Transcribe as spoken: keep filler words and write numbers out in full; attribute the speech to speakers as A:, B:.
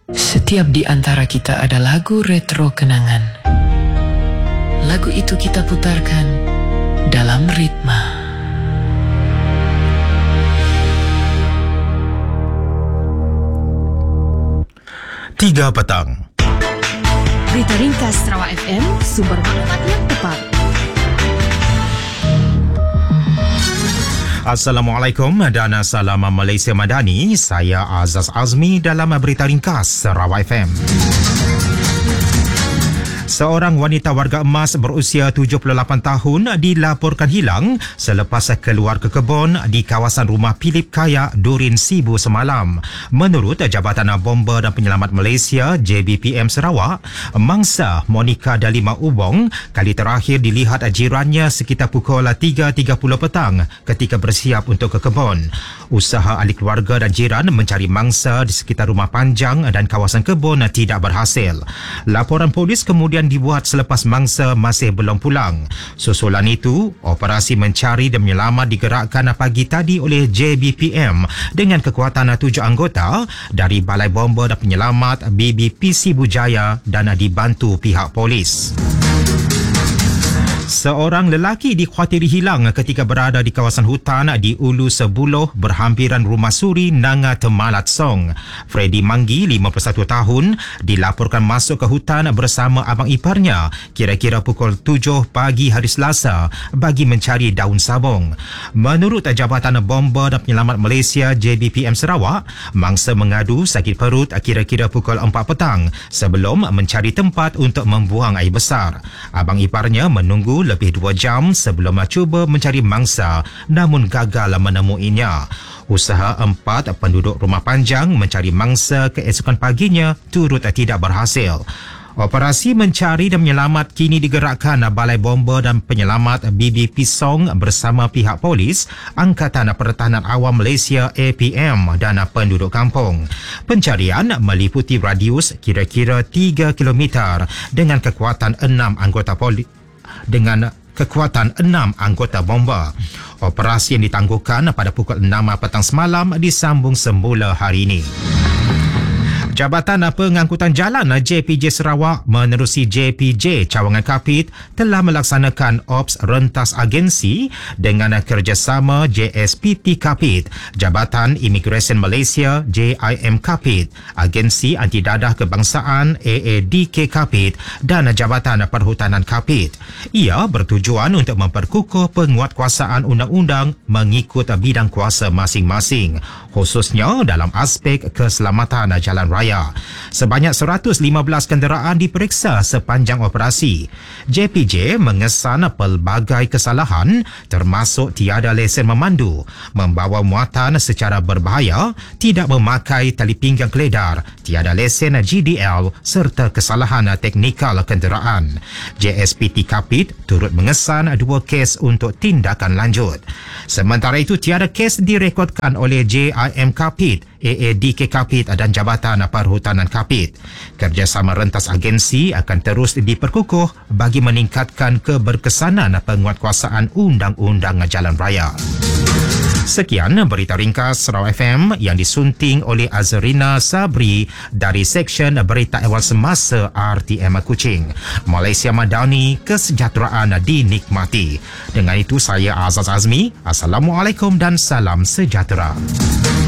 A: Setiap di antara kita ada lagu retro kenangan. Lagu itu kita putarkan dalam ritma.
B: Tiga petang.
C: Berita ringkas Sarawak F M, sumber maklumat yang tepat.
B: Assalamualaikum dan salam Malaysia Madani. Saya Azaz Azmi dalam Berita Ringkas Sarawak F M. Seorang wanita warga emas berusia tujuh puluh lapan tahun dilaporkan hilang selepas keluar ke kebun di kawasan rumah Philip Kaya, Durin Sibu semalam. Menurut Jabatan Bomba dan Penyelamat Malaysia J B P M Sarawak, mangsa Monica Dalima Ubong kali terakhir dilihat jirannya sekitar pukul tiga tiga puluh petang ketika bersiap untuk ke kebun. Usaha ahli keluarga dan jiran mencari mangsa di sekitar rumah panjang dan kawasan kebun tidak berhasil. Laporan polis kemudian dibuat selepas mangsa masih belum pulang. Susulan itu, operasi mencari dan menyelamat digerakkan pagi tadi oleh J B P M dengan kekuatan tujuh anggota dari Balai Bomba dan Penyelamat B B P Sibu Jaya dan dibantu pihak polis. Seorang lelaki dikhawatiri hilang ketika berada di kawasan hutan di Ulu Sebuluh berhampiran rumah suri Nanga Temalat Song. Freddy Manggi, lima puluh satu tahun, dilaporkan masuk ke hutan bersama abang iparnya kira-kira pukul tujuh pagi hari Selasa bagi mencari daun sabung. Menurut Jabatan Bomba dan Penyelamat Malaysia J B P M Sarawak, mangsa mengadu sakit perut kira-kira pukul empat petang sebelum mencari tempat untuk membuang air besar. Abang iparnya menunggu lebih dua jam sebelum cuba mencari mangsa namun gagal menemuinya. Usaha empat penduduk rumah panjang mencari mangsa keesokan paginya turut tidak berhasil. Operasi mencari dan menyelamat kini digerakkan Balai Bomba dan Penyelamat B B P Song bersama pihak polis, Angkatan Pertahanan Awam Malaysia A P M dan penduduk kampung. Pencarian meliputi radius kira-kira tiga kilometer dengan kekuatan enam anggota polis dengan kekuatan enam anggota bomba. Operasi yang ditangguhkan pada pukul enam petang semalam disambung semula hari ini. Jabatan Pengangkutan Jalan J P J Sarawak menerusi J P J Cawangan Kapit telah melaksanakan ops rentas agensi dengan kerjasama J S P T Kapit, Jabatan Imigresen Malaysia J I M Kapit, Agensi Anti Dadah Kebangsaan A A D K Kapit dan Jabatan Perhutanan Kapit. Ia bertujuan untuk memperkukuh penguatkuasaan undang-undang mengikut bidang kuasa masing-masing, khususnya dalam aspek keselamatan jalan raya. Sebanyak seratus lima belas kenderaan diperiksa sepanjang operasi. J P J mengesan pelbagai kesalahan termasuk tiada lesen memandu, membawa muatan secara berbahaya, tidak memakai tali pinggang keledar, tiada lesen G D L serta kesalahan teknikal kenderaan. J S P T Kapit turut mengesan dua kes untuk tindakan lanjut. Sementara itu, tiada kes direkodkan oleh J I M Kapit, A A D K Kapit dan Jabatan Perhutanan Kapit. Kerjasama rentas agensi akan terus diperkukuh bagi meningkatkan keberkesanan penguatkuasaan undang-undang jalan raya. Sekian Berita Ringkas Sarawak F M yang disunting oleh Azrina Sabri dari Seksyen Berita Awal Semasa R T M Kuching. Malaysia Madani, kesejahteraan dinikmati. Dengan itu saya Azaz Azmi. Assalamualaikum dan salam sejahtera.